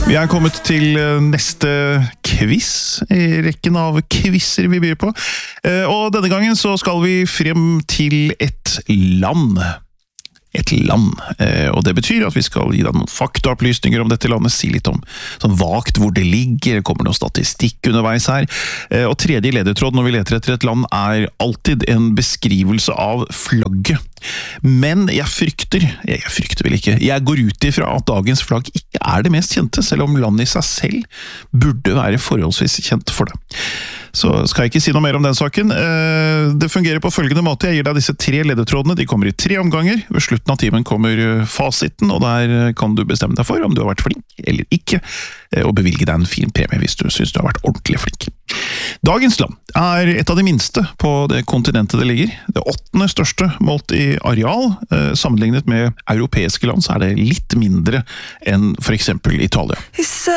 Vi er kommet til neste quiz i rekken av quizzer vi byr på. Og denne gangen så skal vi frem til et land. Et land. Og det betyr at vi skal gi deg noen faktaopplysninger om dette landet, si litt om sånn vagt hvor det ligger, det kommer noe statistikk underveis her. Og tredje ledetråd når vi leter etter et land er alltid en beskrivelse av flagget. Men jeg frykter vel ikke, jeg går ut ifra at dagens flagg ikke er det mest kjente, selv om landet i seg selv burde være forholdsvis kjent for det. Så skal jeg ikke si noe mer om den saken. Det fungerer på følgende måte, jeg gir deg disse 3 ledetrådene, de kommer i 3 omganger, ved slutten av timen kommer fasiten, og der kan du bestemme deg for om du har vært flink eller ikke, og bevilge deg en fin premie hvis du synes du har vært ordentlig flink. Dagens land er et av de minste på det kontinentet det ligger. Det 8. største målt i areal. Sammenlignet med europeiske land så er det litt mindre enn for eksempel Italia.